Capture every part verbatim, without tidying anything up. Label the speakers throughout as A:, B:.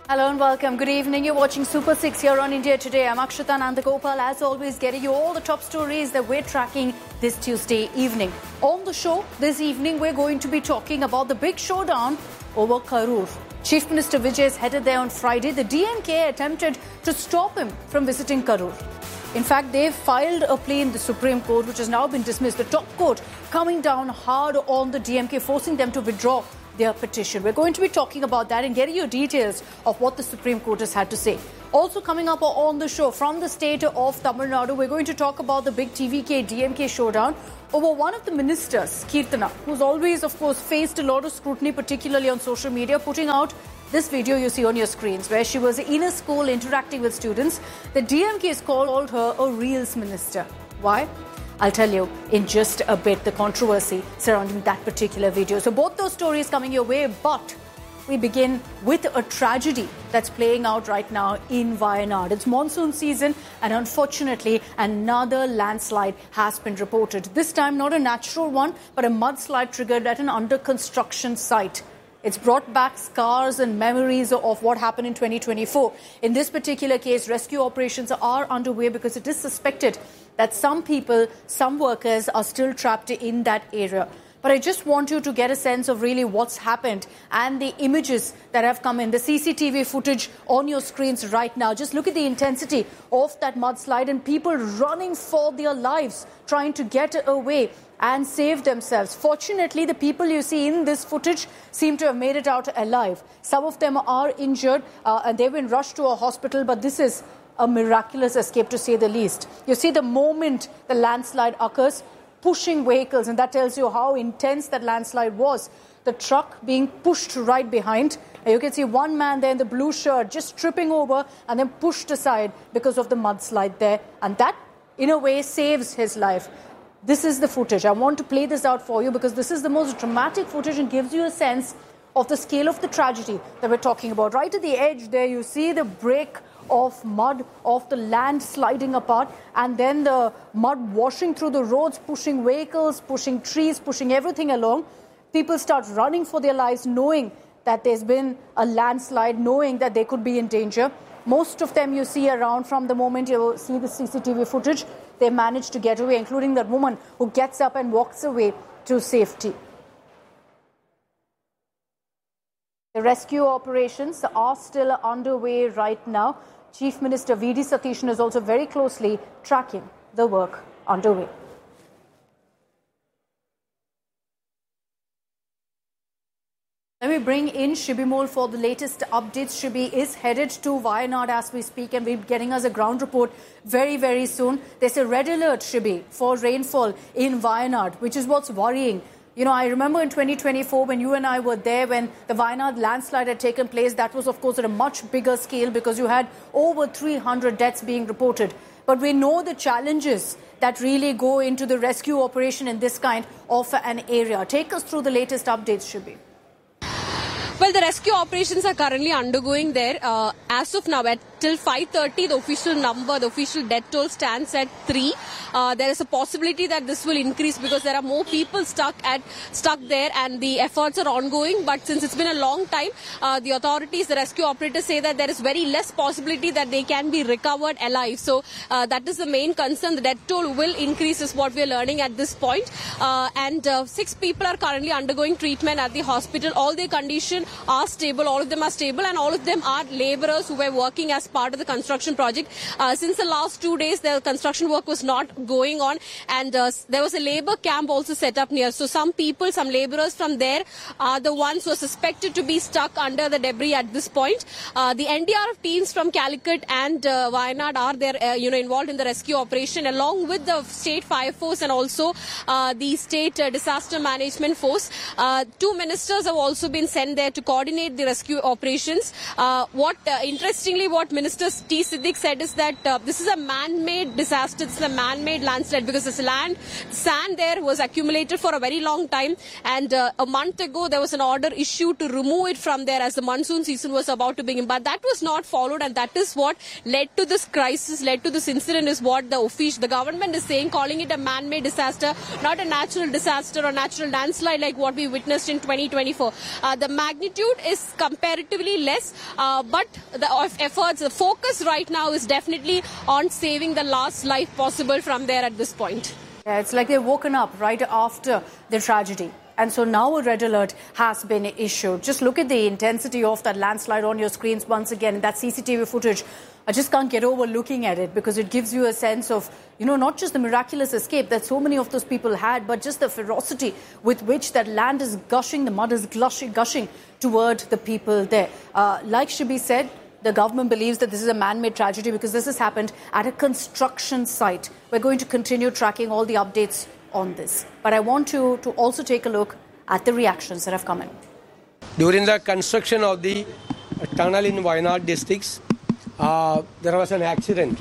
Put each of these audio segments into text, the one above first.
A: Hello and welcome. Good evening. You're watching Super six here on India Today. I'm Akshita Nandagopal, as always, getting you all the top stories that we're tracking this Tuesday evening. On the show this evening, we're going to be talking about the big showdown over Karur. Chief Minister Vijay is headed there on Friday. The D M K attempted to stop him from visiting Karur. In fact, they've filed a plea in the Supreme Court, which has now been dismissed. The top court coming down hard on the D M K, forcing them to withdraw their petition. We're going to be talking about that and getting you details of what the Supreme Court has had to say. Also coming up on the show from the state of Tamil Nadu, we're going to talk about the big T V K D M K showdown over one of the ministers, Keerthana, who's always, of course, faced a lot of scrutiny, particularly on social media, putting out this video you see on your screens, where she was in a school interacting with students. The D M K has called her a reels minister. Why? I'll tell you in just a bit the controversy surrounding that particular video. So both those stories coming your way, but we begin with a tragedy that's playing out right now in Wayanad. It's monsoon season and unfortunately another landslide has been reported. This time not a natural one, but a mudslide triggered at an under construction site. It's brought back scars and memories of what happened in twenty twenty-four. In this particular case, rescue operations are underway because it is suspected that some people, some workers are still trapped in that area. But I just want you to get a sense of really what's happened and the images that have come in. The C C T V footage on your screens right now. Just look at the intensity of that mudslide and people running for their lives, trying to get away and save themselves. Fortunately, the people you see in this footage seem to have made it out alive. Some of them are injured uh, and they've been rushed to a hospital, but this is a miraculous escape, to say the least. You see the moment the landslide occurs, pushing vehicles, and that tells you how intense that landslide was. The truck being pushed right behind. You can see one man there in the blue shirt just tripping over and then pushed aside because of the mudslide there. And that, in a way, saves his life. This is the footage. I want to play this out for you because this is the most dramatic footage and gives you a sense of the scale of the tragedy that we're talking about. Right at the edge there, you see the break of mud, of the land sliding apart, and then the mud washing through the roads, pushing vehicles, pushing trees, pushing everything along. People start running for their lives, knowing that there's been a landslide, knowing that they could be in danger. Most of them you see around from the moment you see the C C T V footage, they manage to get away, including that woman who gets up and walks away to safety. The rescue operations are still underway right now. Chief Minister V D Satheeshan is also very closely tracking the work underway. Let me bring in Shibi Mole for the latest updates. Shibi is headed to Wayanad as we speak and we're getting us a ground report very, very soon. There's a red alert, Shibi, for rainfall in Wayanad, which is what's worrying. You know, I remember in twenty twenty-four when you and I were there, when the Wayanad landslide had taken place, that was, of course, at a much bigger scale because you had over three hundred deaths being reported. But we know the challenges that really go into the rescue operation in this kind of an area. Take us through the latest updates, Shibi.
B: Well, the rescue operations are currently undergoing there. Uh, as of now, at till five thirty, the official number, the official death toll stands at three. Uh, there is a possibility that this will increase because there are more people stuck at stuck there, and the efforts are ongoing. But since it's been a long time, uh, the authorities, the rescue operators say that there is very less possibility that they can be recovered alive. So uh, that is the main concern. The death toll will increase, is what we are learning at this point. Uh, and uh, six people are currently undergoing treatment at the hospital. All their condition are stable, all of them are stable, and all of them are labourers who were working as part of the construction project. Uh, since the last two days, the construction work was not going on, and uh, there was a labour camp also set up near. So some people, some labourers from there are the ones who are suspected to be stuck under the debris at this point. Uh, the N D R F teams from Calicut and uh, Wayanad are there, uh, you know, involved in the rescue operation, along with the state fire force and also uh, the state uh, disaster management force. Uh, two ministers have also been sent there to coordinate the rescue operations. Uh, what uh, interestingly, what Minister T. Siddique said is that uh, this is a man-made disaster, it's a man-made landslide because this land, sand there was accumulated for a very long time, and uh, a month ago there was an order issued to remove it from there as the monsoon season was about to begin. But that was not followed, and that is what led to this crisis, led to this incident, is what the official, the government is saying, calling it a man-made disaster, not a natural disaster or natural landslide like what we witnessed in twenty twenty-four. Uh, the magnitude is comparatively less, uh, but the efforts, the focus right now is definitely on saving the last life possible from there at this point.
A: Yeah, it's like they've woken up right after the tragedy. And so now a red alert has been issued. Just look at the intensity of that landslide on your screens once again. That C C T V footage, I just can't get over looking at it because it gives you a sense of, you know, not just the miraculous escape that so many of those people had, but just the ferocity with which that land is gushing, the mud is gushing, gushing toward the people there. Uh, like Shibi said, the government believes that this is a man-made tragedy because this has happened at a construction site. We're going to continue tracking all the updates on this. But I want to, to also take a look at the reactions that have come in.
C: During the construction of the tunnel in Wayanad districts, uh, there was an accident.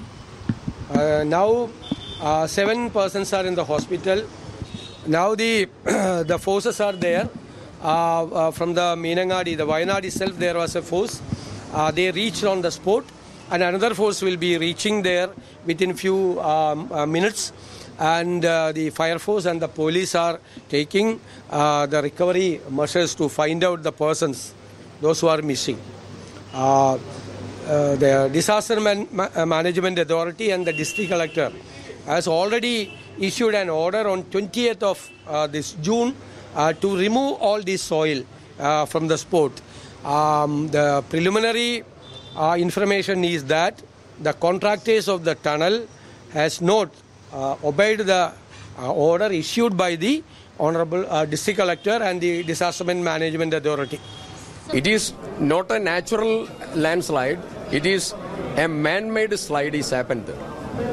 C: Uh, now, uh, seven persons are in the hospital. Now the the forces are there. Uh, uh, from the Meenangadi, the Wayanad itself, there was a force. Uh, they reached on the spot, and another force will be reaching there within few um, uh, minutes. And uh, the fire force and the police are taking uh, the recovery measures to find out the persons, those who are missing. Uh, uh, the Disaster Man- Ma- Management Authority and the District Collector has already issued an order on twentieth of uh, this June uh, to remove all this soil uh, from the spot. Um, the preliminary uh, information is that the contractors of the tunnel has not uh, obeyed the uh, order issued by the Honorable uh, District Collector and the Disaster Management Authority.
D: It is not a natural landslide. It is a man-made slide is happened there.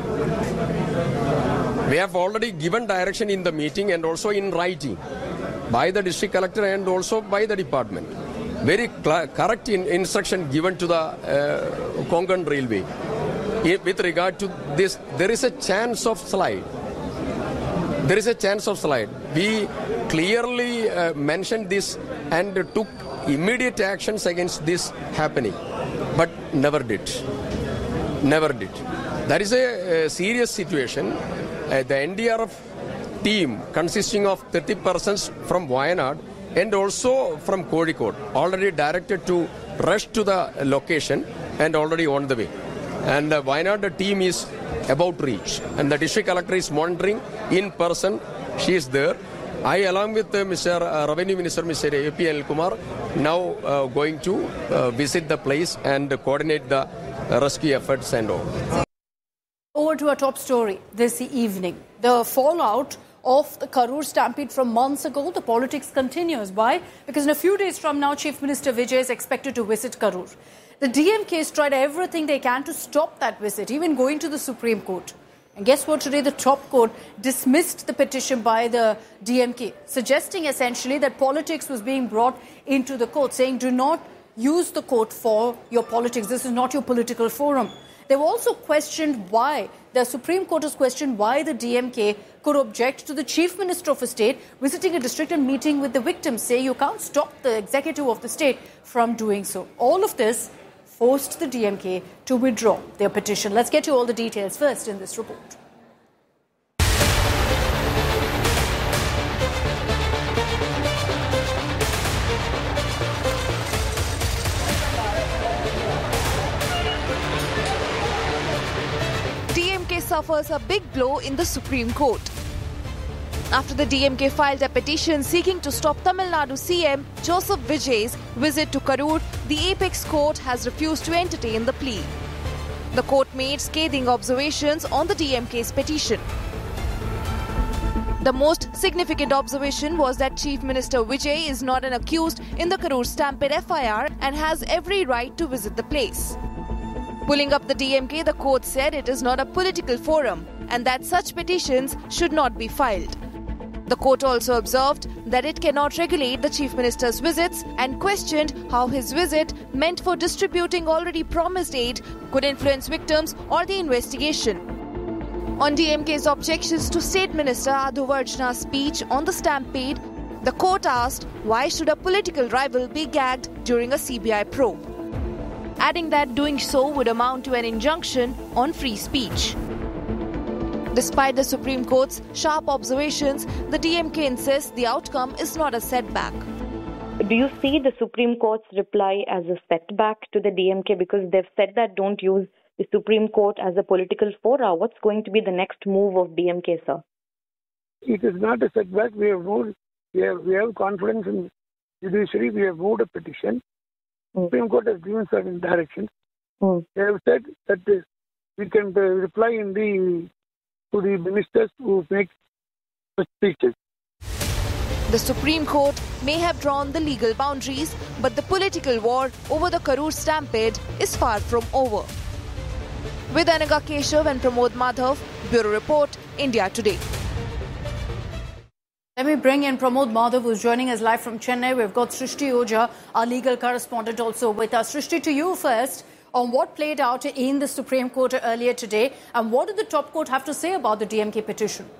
D: We have already given direction in the meeting and also in writing by the District Collector and also by the department. Very cl- correct in instruction given to the uh, Konkan Railway. I- with regard to this, there is a chance of slide. There is a chance of slide. We clearly uh, mentioned this and took immediate actions against this happening, but never did. Never did. That is a, a serious situation. Uh, the N D R F team consisting of thirty persons from Wayanad and also from Kozhikode, already directed to rush to the location and already on the way. And the Wayanad team is about to reach. And the District Collector is monitoring in person. She is there. I, along with uh, Mister Uh, Revenue Minister, Mister A P L Kumar, now uh, going to uh, visit the place and coordinate the uh, rescue efforts and all.
A: Over to our top story this evening. The fallout of the Karur stampede from months ago, the politics continues. Why? Because in a few days from now, Chief Minister Vijay is expected to visit Karur. The D M K has tried everything they can to stop that visit, even going to the Supreme Court. And guess what? Today, the top court dismissed the petition by the D M K, suggesting essentially that politics was being brought into the court, saying do not use the court for your politics. This is not your political forum. They've also questioned why, the Supreme Court has questioned why the D M K could object to the Chief Minister of a state visiting a district and meeting with the victims, say you can't stop the executive of the state from doing so. All of this forced the D M K to withdraw their petition. Let's get to all the details first in this report.
E: D M K suffers a big blow in the Supreme Court. After the D M K filed a petition seeking to stop Tamil Nadu C M Joseph Vijay's visit to Karur, the apex court has refused to entertain the plea. The court made scathing observations on the D M K's petition. The most significant observation was that Chief Minister Vijay is not an accused in the Karur stampede F I R and has every right to visit the place. Pulling up the D M K, the court said it is not a political forum and that such petitions should not be filed. The court also observed that it cannot regulate the Chief Minister's visits and questioned how his visit, meant for distributing already promised aid, could influence victims or the investigation. On D M K's objections to State Minister Adho Arjuna's speech on the stampede, the court asked why should a political rival be gagged during a C B I probe, adding that doing so would amount to an injunction on free speech. Despite the Supreme Court's sharp observations, the D M K insists the outcome is not a setback.
F: Do you see the Supreme Court's reply as a setback to the D M K because they've said that don't use the Supreme Court as a political fora? What's going to be the next move of D M K, sir?
G: It is not a setback. We have moved, we have, we have confidence in judiciary. We have moved a petition. The mm. Supreme Court has given certain directions. Mm. They have said that uh, we can uh, reply in the to the ministers who make such speeches.
E: The Supreme Court may have drawn the legal boundaries, but the political war over the Karur stampede is far from over. With Anaga Keshav and Pramod Madhav, Bureau Report, India Today.
A: Let me bring in Pramod Madhav, who's joining us live from Chennai. We've got Srishti Ojha, our legal correspondent, also with us. Srishti, to you first, on what played out in the Supreme Court earlier today, and what did the top court have to say about the D M K petition?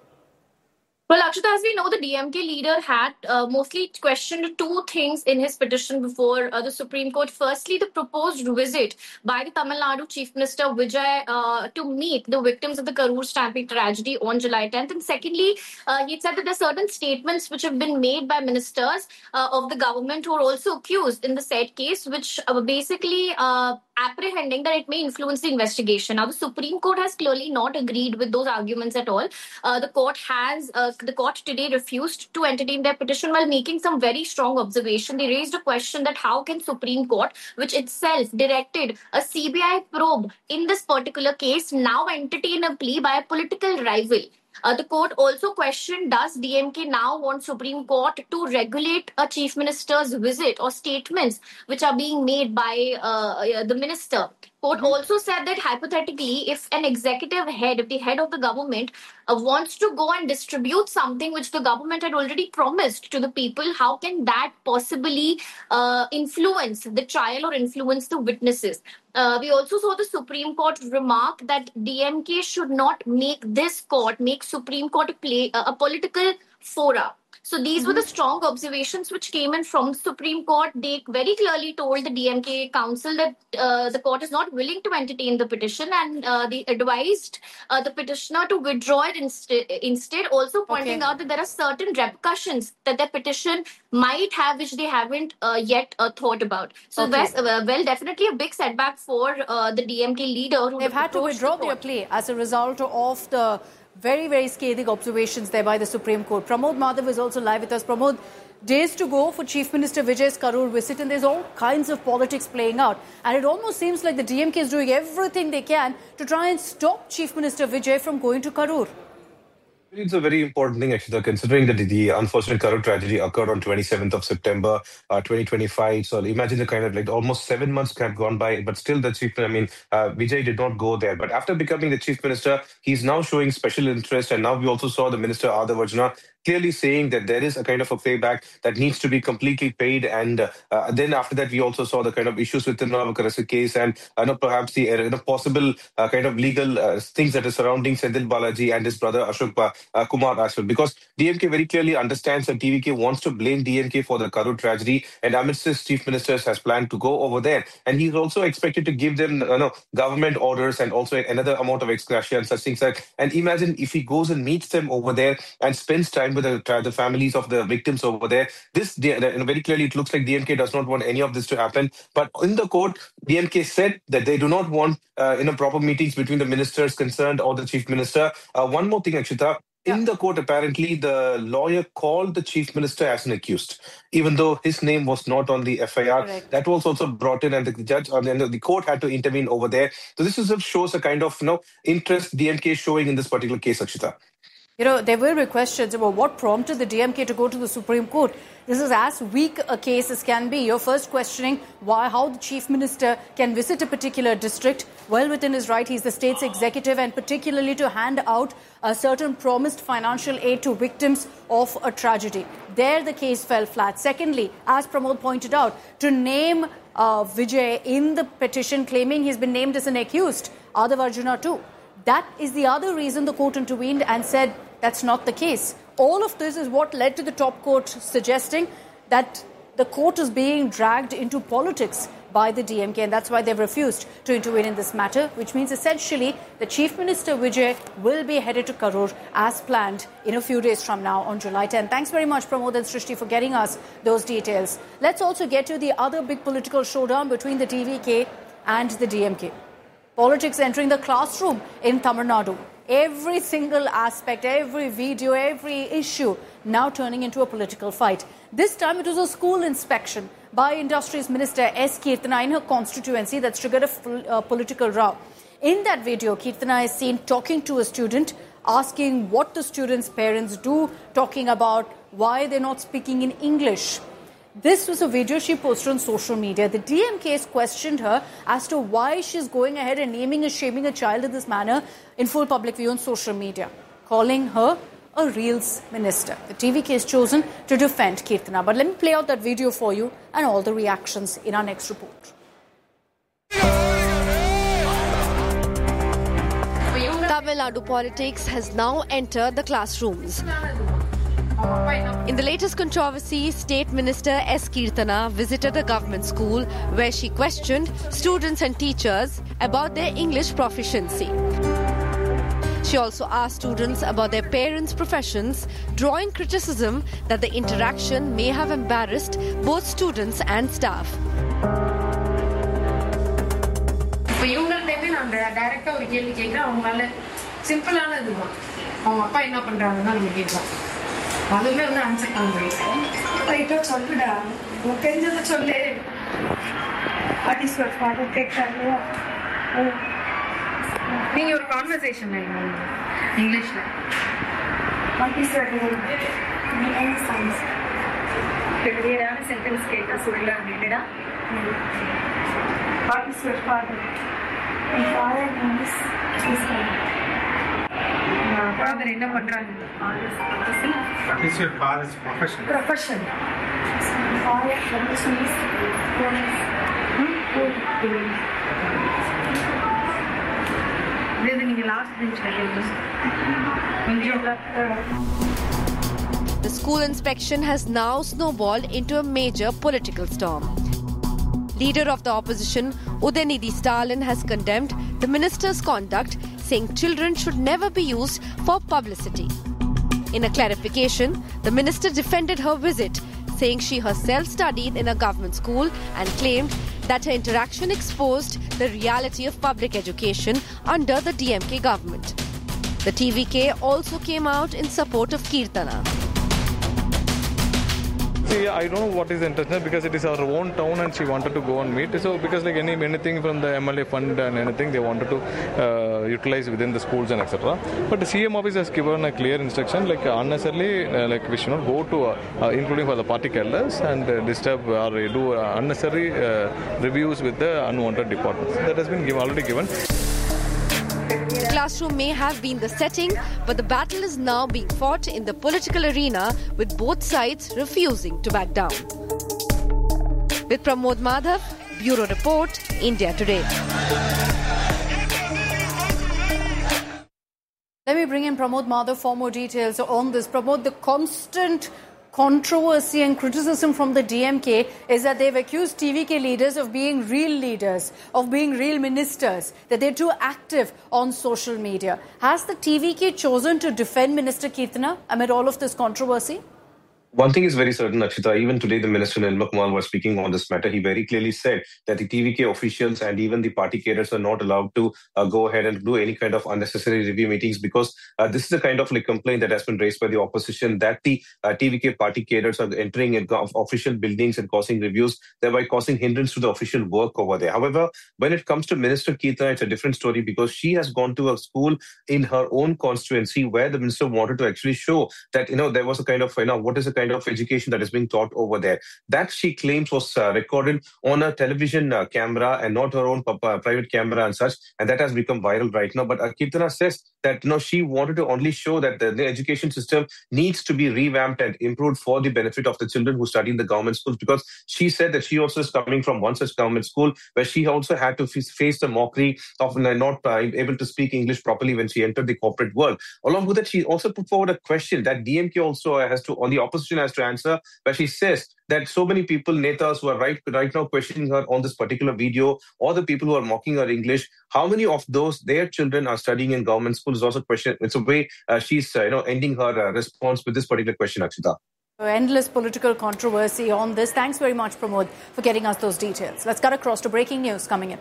H: Well, Akshita, as we know, the D M K leader had uh, mostly questioned two things in his petition before uh, the Supreme Court. Firstly, the proposed visit by the Tamil Nadu Chief Minister Vijay uh, to meet the victims of the Karur stampede tragedy on July tenth. And secondly, uh, he said that there are certain statements which have been made by ministers uh, of the government who are also accused in the said case, which uh, basically uh, apprehending that it may influence the investigation. Now, the Supreme Court has clearly not agreed with those arguments at all. Uh, the court has, uh, the court today refused to entertain their petition while making some very strong observation. They raised a question that how can Supreme Court, which itself directed a C B I probe in this particular case, now entertain a plea by a political rival? Uh, the court also questioned, does D M K now want Supreme Court to regulate a chief minister's visit or statements which are being made by uh, the minister? Court mm-hmm. also said that hypothetically, if an executive head, if the head of the government uh, wants to go and distribute something which the government had already promised to the people, how can that possibly uh, influence the trial or influence the witnesses? Uh, we also saw the Supreme Court remark that D M K should not make this court, make Supreme Court a, play, uh, a political fora. So these mm-hmm. were the strong observations which came in from Supreme Court. They very clearly told the D M K council that uh, the court is not willing to entertain the petition, and uh, they advised uh, the petitioner to withdraw it inst- instead, also pointing okay. out that there are certain repercussions that the petition might have which they haven't uh, yet uh, thought about. So okay. well, uh, well, definitely a big setback for uh, the D M K leader. Who
A: They've had to withdraw the their plea as a result of the very, very scathing observations there by the Supreme Court. Pramod Madhav is also live with us. Pramod, days to go for Chief Minister Vijay's Karur visit, and there's all kinds of politics playing out. And it almost seems like the D M K is doing everything they can to try and stop Chief Minister Vijay from going to Karur.
I: It's a very important thing, actually, considering that the unfortunate Karur tragedy occurred on twenty-seventh of September, uh, twenty twenty-five. So imagine the kind of like almost seven months have gone by, but still the chief, I mean, uh, Vijay did not go there. But after becoming the chief minister, he's now showing special interest. And now we also saw the minister, Adho Arjuna, clearly saying that there is a kind of a payback that needs to be completely paid. And uh, then after that, we also saw the kind of issues with the Navakarasi case and uh, know, perhaps the uh, possible uh, kind of legal uh, things that are surrounding Senthil Balaji and his brother Ashok ba- uh, Kumar as well. Because D M K very clearly understands that T V K wants to blame D M K for the Karur tragedy. And amidst this, Chief Minister has planned to go over there. And he's also expected to give them uh, know, government orders and also another amount of ex gratia and such things. Like, and imagine if he goes and meets them over there and spends time with the, the families of the victims over there. This very clearly, it looks like D M K does not want any of this to happen. But in the court, D M K said that they do not want uh, you know, proper meetings between the ministers concerned or the chief minister. Uh, one more thing, Akshita. Yeah. In the court, apparently, the lawyer called the chief minister as an accused, even though his name was not on the F I R. Correct. That was also brought in, and the judge and the court had to intervene over there. So this is, shows a kind of you know interest D M K is showing in this particular case, Akshita.
A: you know, there will be questions about what prompted the D M K to go to the Supreme Court. This is as weak a case as can be. You're first questioning why, how the Chief Minister can visit a particular district. Well within his right, he's the state's executive, and particularly to hand out a certain promised financial aid to victims of a tragedy. There the case fell flat. Secondly, as Pramod pointed out, to name uh, Vijay in the petition claiming he's been named as an accused, Adav Arjuna too. That is the other reason the court intervened and said that's not the case. All of this is what led to the top court suggesting that the court is being dragged into politics by the D M K, and that's why they've refused to intervene in this matter, which means essentially the Chief Minister Vijay will be headed to Karur as planned in a few days from now on July tenth. Thanks very much, Pramod and Srishti, for getting us those details. Let's also get to the other big political showdown between the T V K and the D M K. Politics entering the classroom in Tamil Nadu. Every single aspect, every video, every issue now turning into a political fight. This time it was a school inspection by Industries Minister S. Keerthana in her constituency that's triggered a uh, political row. In that video, Keerthana is seen talking to a student, asking what the student's parents do, talking about why they're not speaking in English. This was a video she posted on social media. The D M K has questioned her as to why she's going ahead and naming and shaming a child in this manner in full public view on social media, calling her a reels minister. The T V K has chosen to defend Keerthana. But let me play out that video for you and all the reactions in our next report.
J: Tamil Nadu politics has now entered the classrooms. In the latest controversy, State Minister S. Keerthana visited a government school where she questioned students and teachers about their English proficiency. She also asked students about their parents' professions, drawing criticism that the interaction may have embarrassed both students and staff.
K: அதுவே வந்து answer பண்ண முடியும் ரைட்டோ சொல்லுடா உனக்கு தெரிஞ்சதை சொல்லு what is your father கேட்குறாங்க நீங்கள் ஒரு கான்வர்சேஷன் இங்கிலீஷில் what is your name science கிளியரான சென்டென்ஸ் கேட்க சொல்ல ரிலேட்டடா what is your father my father name is father என்ன பண்றாங்க what is your father's profession profession my father's profession is இது நீங்க லாஸ்ட் பெஞ்ச்ல கேளுங்க.
J: The school inspection has now snowballed into a major political storm. Leader of the opposition, Udaynidhi Stalin, has condemned the minister's conduct, saying children should never be used for publicity. In a clarification, the minister defended her visit, saying she herself studied in a government school and claimed that her interaction exposed the reality of public education under the D M K government. The T V K also came out in support of Keerthana.
L: See, I don't know what is the intention because it is our own town and she wanted to go and meet. So because like any anything from the M L A fund and anything they wanted to uh, utilize within the schools and et cetera. But the C M office has given a clear instruction like unnecessarily uh, like we should not go to uh, uh, including for the party careless and uh, disturb or do uh, unnecessary uh, reviews with the unwanted departments. That has been given, already given.
J: Classroom may have been the setting, but the battle is now being fought in the political arena with both sides refusing to back down. With Pramod Madhav, Bureau Report, India Today.
A: Let me bring in Pramod Madhav for more details on this. Pramod, the constant controversy and criticism from the D M K is that they've accused T V K leaders of being real leaders, of being real ministers, that they're too active on social media. Has the T V K chosen to defend Minister Keerthana amid all of this controversy?
I: One thing is very certain, Akshita. Even today, the Minister Nirmal Kumar was speaking on this matter. He very clearly said that the T V K officials and even the party cadres are not allowed to uh, go ahead and do any kind of unnecessary review meetings, because uh, this is the kind of like complaint that has been raised by the opposition, that the uh, T V K party cadres are entering in official buildings and causing reviews, thereby causing hindrance to the official work over there. However, when it comes to Minister Kirtana, it's a different story, because she has gone to a school in her own constituency where the minister wanted to actually show that, you know, there was a kind of, you know, what is a kind of education that is being taught over there. That, she claims, was uh, recorded on a television uh, camera and not her own uh, private camera and such, and that has become viral right now. But uh, Kirtana says that, you know, she wanted to only show that the, the education system needs to be revamped and improved for the benefit of the children who study in the government schools, because she said that she also is coming from one such government school where she also had to f- face the mockery of uh, not uh, able to speak English properly when she entered the corporate world. Along with that, she also put forward a question that D M K also has to, on the opposition has to answer, where she says that so many people, netas, who are right, right now questioning her on this particular video, or the people who are mocking her English, how many of those, their children are studying in government schools is also a question. It's a way uh, she's uh, you know ending her uh, response with this particular question, Akshita.
A: Endless political controversy on this. Thanks very much, Pramod, for getting us those details. Let's cut across to breaking news coming in.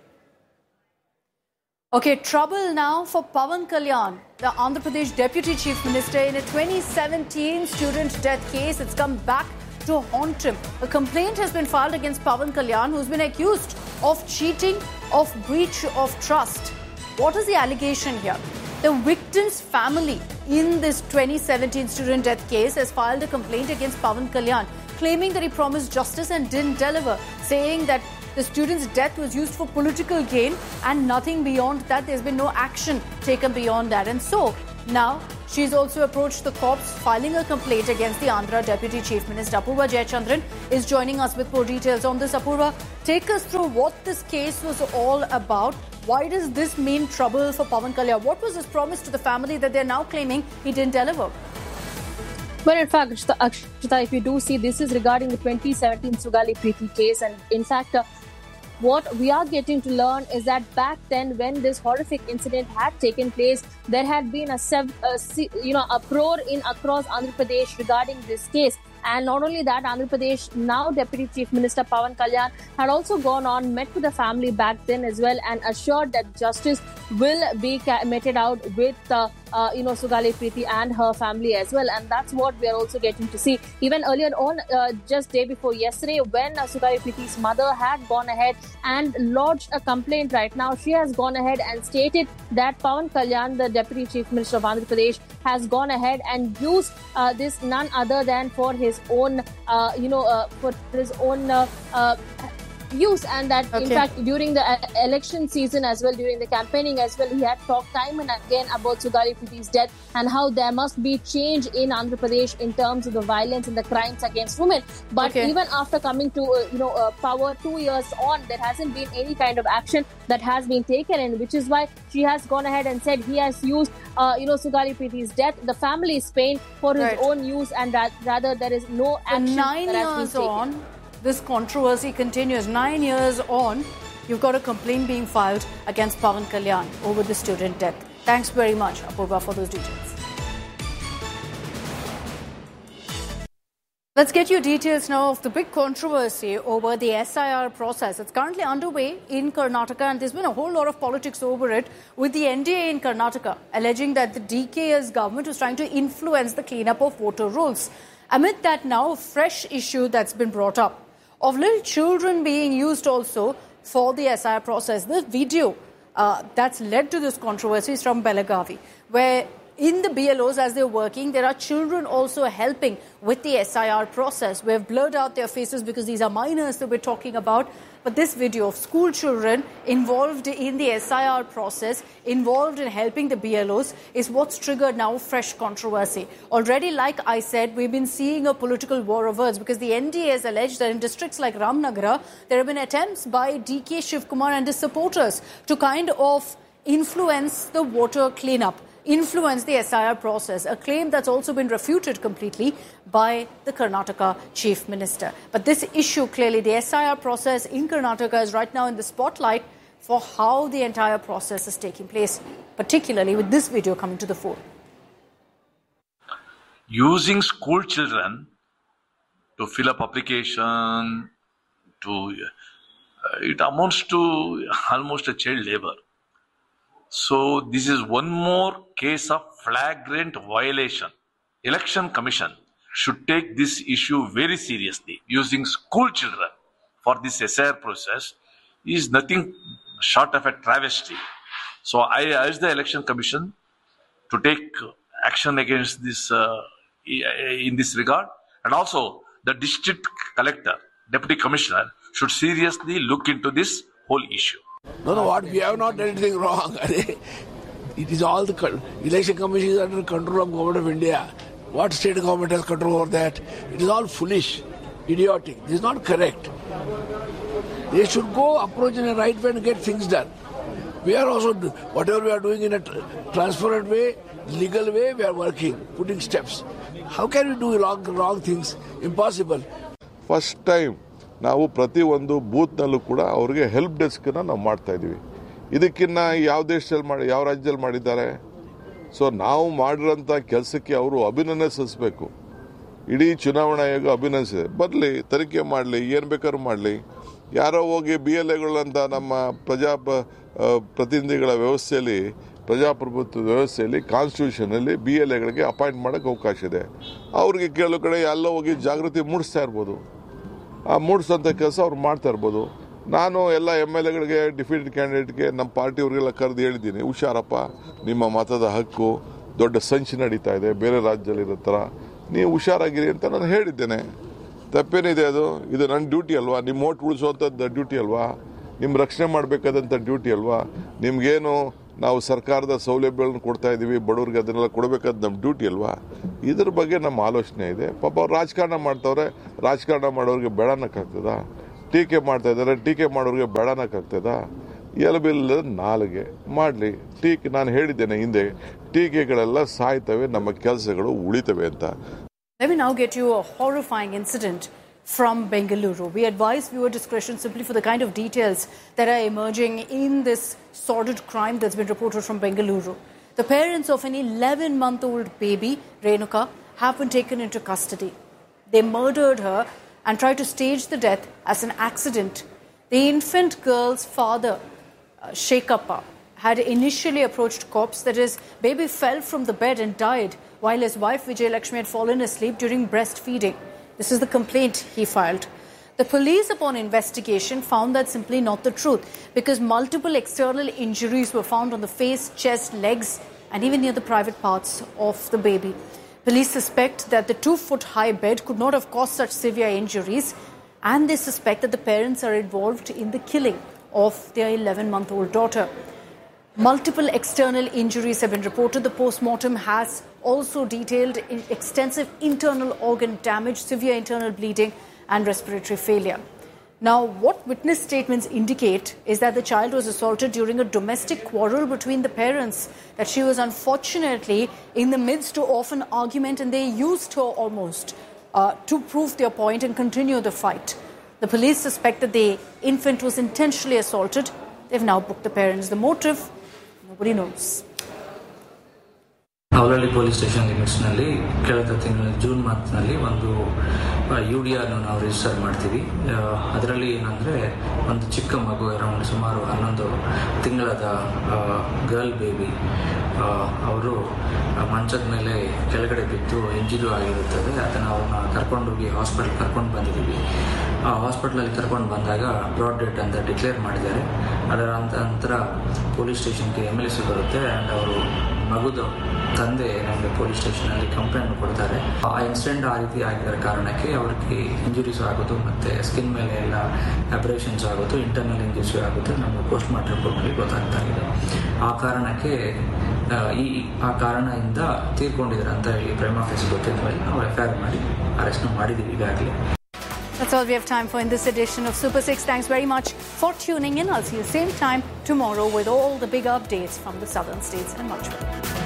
A: Okay, trouble now for Pawan Kalyan, the Andhra Pradesh Deputy Chief Minister, in a twenty seventeen student death case. It's come back to haunt him. A complaint has been filed against Pawan Kalyan, who's been accused of cheating, of breach of trust. What is the allegation here? The victim's family in this twenty seventeen student death case has filed a complaint against Pawan Kalyan, claiming that he promised justice and didn't deliver, saying that the student's death was used for political gain and nothing beyond that. There's been no action taken beyond that. And so now she's also approached the cops, filing a complaint against the Andhra Deputy Chief Minister. Apurva Jayachandran is joining us with more details on this. Apurva, take us through what this case was all about. Why does this mean trouble for Pawan Kalyan? What was his promise to the family that they're now claiming he didn't deliver?
M: Well, in fact, Akshita, if you do see, this is regarding the twenty seventeen Sugali Preeti case. And in fact, uh, what we are getting to learn is that back then, when this horrific incident had taken place, there had been a, sev- a you know, uproar in across Andhra Pradesh regarding this case. And not only that, Andhra Pradesh, now Deputy Chief Minister Pawan Kalyan, had also gone on, met with the family back then as well, and assured that justice will be meted out with, uh, uh, you know, Sugali Preeti and her family as well. And that's what we are also getting to see. Even earlier on, uh, just day before yesterday, when uh, Sugali Preeti's mother had gone ahead and lodged a complaint right now, she has gone ahead and stated that Pawan Kalyan, the Deputy Chief Minister of Andhra Pradesh, has gone ahead and used uh, this none other than for his his own, uh, you know, uh, for his own uh, uh, use, and that okay. in fact during the uh, election season as well, during the campaigning as well, he had talked time and again about Sugali Preeti's death and how there must be change in Andhra Pradesh in terms of the violence and the crimes against women. But okay. even after coming to uh, you know uh, power two years on, there hasn't been any kind of action that has been taken, and which is why she has gone ahead and said he has used uh, you know Sugali Preeti's death, the family's pain, for his right. own use, and that rather there is no action
A: nine
M: that has
A: years
M: been taken.
A: on. This controversy continues. Nine years on, you've got a complaint being filed against Pawan Kalyan over the student death. Thanks very much, Apurva, for those details. Let's get you details now of the big controversy over the S I R process. It's currently underway in Karnataka, and there's been a whole lot of politics over it, with the N D A in Karnataka alleging that the D K S government was trying to influence the cleanup of voter rolls. Amid that, now a fresh issue that's been brought up of little children being used also for the S I R process. The video uh, that's led to this controversy is from Belagavi, where in the B L Os, as they're working, there are children also helping with the S I R process. We've blurred out their faces because these are minors that we're talking about. But this video of school children involved in the S I R process, involved in helping the B L Os, is what's triggered now fresh controversy. Already, like I said, we've been seeing a political war of words, because the N D A has alleged that in districts like Ramnagara, there have been attempts by D K Shivkumar and his supporters to kind of influence the voter cleanup, influence the S I R process, a claim that's also been refuted completely by the Karnataka Chief Minister. But this issue, clearly, the S I R process in Karnataka is right now in the spotlight for how the entire process is taking place, particularly with this video coming to the fore.
N: Using school children to fill up application, to uh, it amounts to almost a child labor. So this is one more case of flagrant violation. Election Commission should take this issue very seriously. Using school children for this S I R process is nothing short of a travesty. So I urge the Election Commission to take action against this uh, in this regard, and also the district collector, deputy commissioner should seriously look into this whole issue.
O: No, no, what? We have not done anything wrong. It is all the election commission is under control of government of India. What state government has control over that? It is all foolish, idiotic. This is not correct. They should go approach in a right way and get things done. We are also, whatever we are doing in a transparent way, legal way, we are working, putting steps. How can we do wrong, wrong things? Impossible.
P: First time, ನಾವು ಪ್ರತಿ ಒಂದು ಬೂತ್ನಲ್ಲೂ ಕೂಡ ಅವರಿಗೆ help ಡೆಸ್ಕನ್ನು ನಾವು ಮಾಡ್ತಾ ಇದ್ದೀವಿ. ಇದಕ್ಕಿನ್ನ ಯಾವ ದೇಶದಲ್ಲಿ ಮಾಡಿ ಯಾವ ರಾಜ್ಯದಲ್ಲಿ ಮಾಡಿದ್ದಾರೆ? ಸೊ ನಾವು ಮಾಡಿರೋಂಥ ಕೆಲಸಕ್ಕೆ ಅವರು ಅಭಿನಂದನೆ ಸಲ್ಲಿಸಬೇಕು. ಇಡೀ ಚುನಾವಣಾ ಆಯೋಗ ಅಭಿನಂದಿಸಿದೆ. ಬರಲಿ, ತನಿಖೆ ಮಾಡಲಿ, ಏನು ಬೇಕಾದ್ರೂ ಮಾಡಲಿ. ಯಾರೋ ಹೋಗಿ ಬಿ ಎಲ್ ಎಗಳಂತ ನಮ್ಮ ಪ್ರಜಾ ಪ್ರತಿನಿಧಿಗಳ ವ್ಯವಸ್ಥೆಯಲ್ಲಿ, ಪ್ರಜಾಪ್ರಭುತ್ವ ವ್ಯವಸ್ಥೆಯಲ್ಲಿ, ಕಾನ್ಸ್ಟಿಟ್ಯೂಷನಲ್ಲಿ ಬಿ ಎಲ್ ಎಗಳಿಗೆ ಅಪಾಯಿಂಟ್ ಮಾಡೋಕ್ಕೆ ಅವಕಾಶ ಇದೆ. ಅವ್ರಿಗೆ ಕೆಲವು ಕಡೆ ಎಲ್ಲೋ ಹೋಗಿ ಜಾಗೃತಿ ಮೂಡಿಸ್ತಾ ಇರ್ಬೋದು. ಆ ಮೂಡಿಸೋಂಥ ಕೆಲಸ ಅವ್ರು ಮಾಡ್ತಾ ಇರ್ಬೋದು. ನಾನು ಎಲ್ಲ ಎಮ್ ಎಲ್ ಎಗಳಿಗೆ, ಡಿಫೀಟೆಡ್ ಕ್ಯಾಂಡಿಡೇಟ್ಗೆ, ನಮ್ಮ ಪಾರ್ಟಿಯವ್ರಿಗೆಲ್ಲ ಕರೆದು ಹೇಳಿದ್ದೀನಿ, ಹುಷಾರಪ್ಪ, ನಿಮ್ಮ ಮತದ ಹಕ್ಕು, ದೊಡ್ಡ ಸಂಚು ನಡೀತಾ ಇದೆ ಬೇರೆ ರಾಜ್ಯದಲ್ಲಿರೋ ಥರ, ನೀವು ಹುಷಾರಾಗಿರಿ ಅಂತ ನಾನು ಹೇಳಿದ್ದೇನೆ. ತಪ್ಪೇನಿದೆ ಅದು? ಇದು ನನ್ನ ಡ್ಯೂಟಿ ಅಲ್ವಾ? ನಿಮ್ಮ ಓಟ್ ಉಳಿಸೋಂಥದ್ದು ಡ್ಯೂಟಿ ಅಲ್ವಾ? ನಿಮ್ಮ ರಕ್ಷಣೆ ಮಾಡಬೇಕಾದಂಥ ಡ್ಯೂಟಿ ಅಲ್ವಾ? ನಿಮಗೇನು ನಾವು ಸರ್ಕಾರದ ಸೌಲಭ್ಯಗಳನ್ನು ಕೊಡ್ತಾ ಇದ್ದೀವಿ, ಬಡವ್ರಿಗೆ ಅದನ್ನೆಲ್ಲ ಕೊಡಬೇಕಾದ ನಮ್ಮ ಡ್ಯೂಟಿ ಅಲ್ವಾ? ಇದ್ರ ಬಗ್ಗೆ ನಮ್ಮ ಆಲೋಚನೆ ಇದೆ. ಪಾಪ ಅವ್ರು ರಾಜಕಾರಣ ಮಾಡ್ತವ್ರೆ, ರಾಜಕಾರಣ ಮಾಡೋರಿಗೆ ಬೇಡನಕ್ಕಾಗ್ತದ? ಟೀಕೆ ಮಾಡ್ತಾ ಇದ್ದಾರೆ, ಟೀಕೆ ಮಾಡೋರಿಗೆ ಬೇಡನಕ್ಕಾಗ್ತದ? ಎಲಬಿಲ್ಲ ನಾಲಿಗೆ ಮಾಡಲಿ. ಟೀಕೆ ನಾನು ಹೇಳಿದ್ದೇನೆ ಹಿಂದೆ, ಟೀಕೆಗಳೆಲ್ಲ ಸಾಯ್ತವೆ, ನಮ್ಮ ಕೆಲಸಗಳು ಉಳಿತವೆ ಅಂತ.
A: Let me now get you a horrifying incident from Bengaluru. We advise viewer discretion simply for the kind of details that are emerging in this sordid crime that's been reported from Bengaluru. The parents of an eleven-month-old baby, Renuka, have been taken into custody. They murdered her and tried to stage the death as an accident. The infant girl's father, uh, Shekhappa, had initially approached cops. That is, baby fell from the bed and died while his wife Vijay Lakshmi had fallen asleep during breastfeeding. This is the complaint he filed. The police, upon investigation, found that simply not the truth, because multiple external injuries were found on the face, chest, legs, and even near the private parts of the baby. Police suspect that the two-foot-high bed could not have caused such severe injuries, and they suspect that the parents are involved in the killing of their eleven-month-old daughter. Multiple external injuries have been reported. The post-mortem has also detailed extensive internal organ damage, severe internal bleeding and respiratory failure. Now, what witness statements indicate is that the child was assaulted during a domestic quarrel between the parents, that she was unfortunately in the midst of an argument and they used her almost uh, to prove their point and continue the fight. The police suspect that the infant was intentionally assaulted. They've now booked the parents. The motive, nobody knows.
Q: Avalahalli police station ಲಿಮಿಟ್ಸ್ನಲ್ಲಿ ಕಳೆದ ತಿಂಗಳ June ಮಂತ್ನಲ್ಲಿ ಒಂದು you D ಆರ್ನ ನಾವು register ಮಾಡ್ತೀವಿ. ಅದರಲ್ಲಿ ಏನಂದರೆ ಒಂದು ಚಿಕ್ಕ ಮಗು ಅರೌಂಡ್ ಸುಮಾರು ಹನ್ನೊಂದು ತಿಂಗಳದ ಗರ್ಲ್ ಬೇಬಿ ಅವರು ಮಂಚದ ಮೇಲೆ ಕೆಳಗಡೆ ಬಿದ್ದು ಇಂಜುರಿ ಆಗಿರುತ್ತದೆ. ಅದನ್ನು ಅವ್ರನ್ನ ಕರ್ಕೊಂಡೋಗಿ ಹಾಸ್ಪಿಟಲ್ ಕರ್ಕೊಂಡು ಬಂದಿದ್ದೀವಿ. ಆ ಹಾಸ್ಪಿಟ್ಲಲ್ಲಿ ಕರ್ಕೊಂಡು ಬಂದಾಗ ಬ್ರಾಡ್ ಡೆತ್ ಅಂತ ಡಿಕ್ಲೇರ್ ಮಾಡಿದ್ದಾರೆ. ಅದರ ನಂತರ ಪೊಲೀಸ್ ಸ್ಟೇಷನ್ಗೆ ಎಮ್ ಎಲ್ ಸಿ ಬರುತ್ತೆ ಆ್ಯಂಡ್ ಅವರು ಮಗುದ ತಂದೆ ನಮಗೆ ಪೊಲೀಸ್ ಸ್ಟೇಷನಲ್ಲಿ ಕಂಪ್ಲೇಂಟ್ ಕೊಡ್ತಾರೆ. ಆ ಇನ್ಸಿಡೆಂಟ್ ಆ ರೀತಿ ಆಗಿರೋ ಕಾರಣಕ್ಕೆ ಅವ್ರಿಗೆ ಇಂಜುರೀಸ್ ಆಗೋದು ಮತ್ತು ಸ್ಕಿನ್ ಮೇಲೆ ಎಲ್ಲ ಅಬ್ರೇಷನ್ಸ್ ಆಗೋದು, ಇಂಟರ್ನಲ್ ಇಂಜುರೀಸ್ ಆಗೋದು ನಮಗೆ ಪೋಸ್ಟ್ ಮಾರ್ಟಮ್ ರಿಪೋರ್ಟ್ನಲ್ಲಿ ಗೊತ್ತಾಗ್ತಾ ಇದೆ. ಆ ಕಾರಣಕ್ಕೆ ಈ ಆ ಕಾರಣದಿಂದ ತೀರ್ಕೊಂಡಿದ್ದಾರೆ ಅಂತ ಹೇಳಿ ಪ್ರೈಮಾ ಫೇಸ್ ಗೊತ್ತಿದ್ದ ಮೇಲೆ ನಾವು ಎಫ್ ಐ ಆರ್ ಮಾಡಿ ಅರೆಸ್ಟ್ ಮಾಡಿದ್ದೀವಿ ಈಗಾಗಲೇ.
A: That's all we have time for in this edition of Super six. Thanks very much for tuning in. I'll see you same time tomorrow with all the big updates from the southern states and much more.